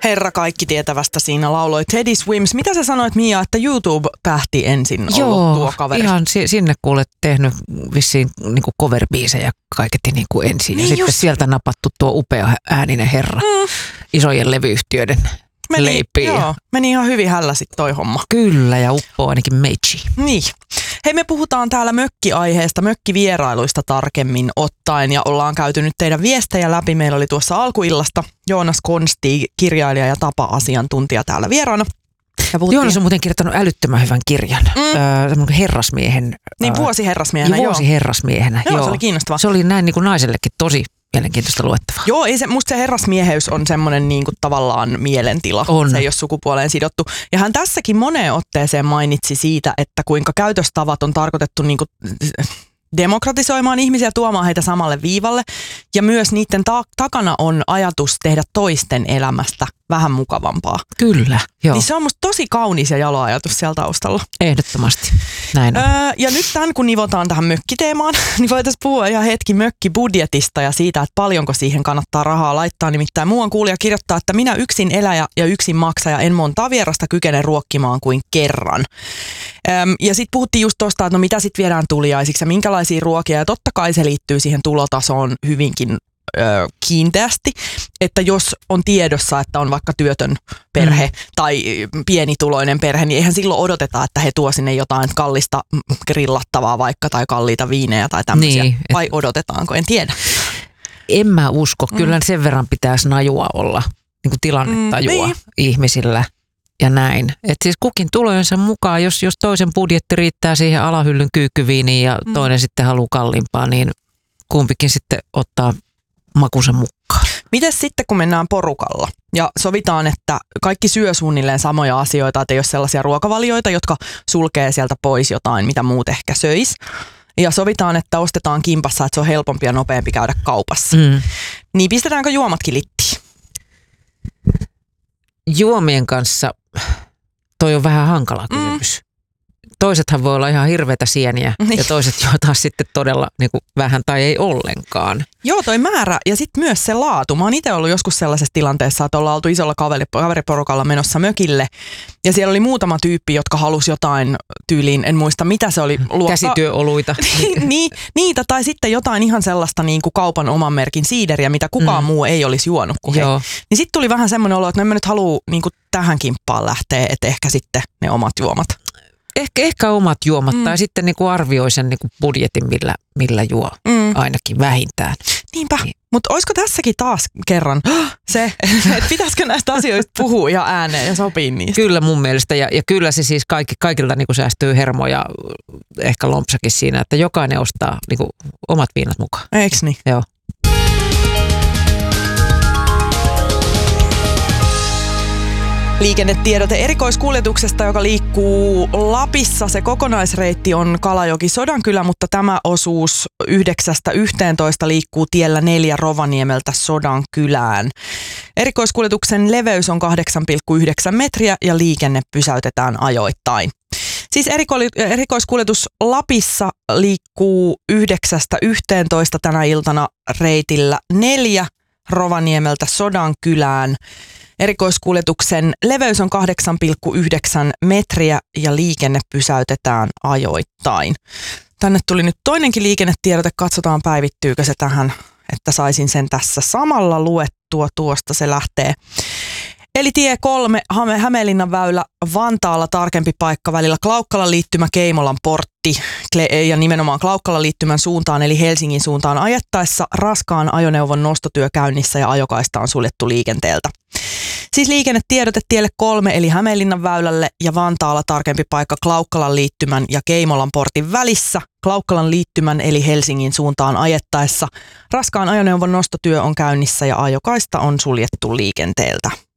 Herra kaikki tietävästä siinä lauloi Teddy Swims. Mitä sä sanoit, Mia, että YouTube-tähti ensin ollut tuo kaveri? Ihan sinne kuulet tehnyt vissiin niinku cover-biisejä kaiketi niinku ensin. Niin ja sitten just. sieltä napattu tuo upea ääninen herra isojen levyyhtiöiden leipiin. Joo, meni ihan hyvin hällä sit toi homma. Kyllä, ja uppoo ainakin meitsi. Niin. Hei, me puhutaan täällä mökkiaiheesta, mökkivierailuista tarkemmin ottaen ja ollaan käyty nyt teidän viestejä läpi. Meillä oli tuossa alkuillasta Joonas Konsti, kirjailija ja tapa-asiantuntija täällä vieraana. Joonas on muuten kirjoittanut älyttömän hyvän kirjan. Herrasmiehen. Niin, vuosiherrasmiehenä. Vuosiherrasmiehenä, joo. Se oli kiinnostava. Se oli näin niin kuin naisellekin tosi mielenkiintoista luettavaa. Joo, musta se herrasmieheys on semmoinen niin kuin tavallaan mielentila. On. Se ei ole sukupuoleen sidottu. Ja hän tässäkin moneen otteeseen mainitsi siitä, että kuinka käytöstavat on tarkoitettu niin kuin demokratisoimaan ihmisiä, tuomaan heitä samalle viivalle. Ja myös niiden takana on ajatus tehdä toisten elämästä vähän mukavampaa. Kyllä, joo. Niin se on musta tosi kaunis ja jalo ajatus siellä taustalla. Ehdottomasti, näin on. Ja nyt tämän kun nivotaan tähän mökkiteemaan, niin voitaisiin puhua ihan hetki mökkibudjetista ja siitä, että paljonko siihen kannattaa rahaa laittaa. Nimittäin muuan kuulija kirjoittaa, että minä yksin eläjä ja yksin maksaja en montaa vierasta kykene ruokkimaan kuin kerran. Ja sitten puhuttiin just tuosta, että no mitä sitten viedään tuliaisiksi ja minkälaisia ruokia. Ja totta kai se liittyy siihen tulotasoon hyvinkin kiinteästi, että jos on tiedossa, että on vaikka työtön perhe tai pienituloinen perhe, niin eihän silloin odoteta, että he tuo sinne jotain kallista grillattavaa vaikka tai kalliita viinejä tai tämmöisiä. Niin, vai odotetaanko? En tiedä. En mä usko. Kyllä sen verran pitäisi najua olla, niin kuin tilannetajua ihmisillä ja näin. Että siis kukin tulojensa mukaan, jos toisen budjetti riittää siihen alahyllyn kyykkyviiniin ja toinen sitten haluaa kalliimpaa, niin kumpikin sitten ottaa makunsa mukaan. Mites sitten, kun mennään porukalla ja sovitaan, että kaikki syö suunnilleen samoja asioita, että ei ole sellaisia ruokavalioita, jotka sulkee sieltä pois jotain, mitä muut ehkä söis. Ja sovitaan, että ostetaan kimpassa, että se on helpompi ja nopeampi käydä kaupassa. Niin pistetäänkö juomatkin littiin? Juomien kanssa toi on vähän hankala kysymys. Toisethan voi olla ihan hirveätä sieniä ja toiset juo taas sitten todella niin kuin vähän tai ei ollenkaan. Joo, toi määrä ja sitten myös se laatu. Mä oon itse ollut joskus sellaisessa tilanteessa, että ollaan oltu isolla kaveriporukalla menossa mökille ja siellä oli muutama tyyppi, jotka halusi jotain tyyliin, en muista mitä se oli. Käsityöoluita. Niitä tai sitten jotain ihan sellaista niin kuin kaupan oman merkin siideriä, mitä kukaan muu ei olisi juonut kuin he. Niin sitten tuli vähän semmoinen olo, että en mä nyt halua niin kuin tähän kimppaan lähteä, että ehkä sitten ne omat juomat. Ehkä omat juomat tai sitten niinku arvioi sen niinku budjetin, millä juo ainakin vähintään. Niinpä, mutta olisiko tässäkin taas kerran se, että pitäisikö näistä asioista puhua ihan ääneen ja sopii niistä? Kyllä mun mielestä ja kyllä se siis kaikilta niinku säästyy hermoja ehkä lompsakin siinä, että jokainen ostaa niinku omat viinat mukaan. Eiks niin? Joo. Liikennetiedote erikoiskuljetuksesta, joka liikkuu Lapissa. Se kokonaisreitti on Kalajoki-Sodankylä, mutta tämä osuus 9–11 liikkuu tiellä 4 Rovaniemeltä Sodankylään. Erikoiskuljetuksen leveys on 8,9 metriä ja liikenne pysäytetään ajoittain. Siis erikoiskuljetus Lapissa liikkuu 9–11 tänä iltana reitillä 4 Rovaniemeltä Sodankylään. Erikoiskuljetuksen leveys on 8,9 metriä ja liikenne pysäytetään ajoittain. Tänne tuli nyt toinenkin liikennetiedote. Katsotaan päivittyykö se tähän, että saisin sen tässä samalla luettua. Tuosta se lähtee. Eli tie 3, Hämeenlinnan väylä, Vantaalla tarkempi paikka välillä Klaukkalan liittymä, Keimolan portti ja nimenomaan Klaukkalan liittymän suuntaan eli Helsingin suuntaan ajettaessa raskaan ajoneuvon nostotyö käynnissä ja ajokaista on suljettu liikenteeltä. Siis liikennetiedote tielle 3 eli Hämeenlinnan väylälle ja Vantaalla tarkempi paikka Klaukkalan liittymän ja Keimolan portin välissä. Klaukkalan liittymän eli Helsingin suuntaan ajettaessa raskaan ajoneuvon nostotyö on käynnissä ja ajokaista on suljettu liikenteeltä.